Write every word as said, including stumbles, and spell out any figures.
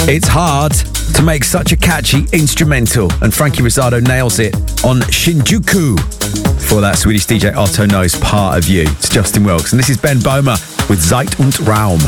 It's hard to make such a catchy instrumental, and Frankie Rosado nails it on Shinjuku. For that, Swedish D J Otto knows Part of You. It's Justin Wilkes, and this is Ben Böhmer with Zeit und Raum.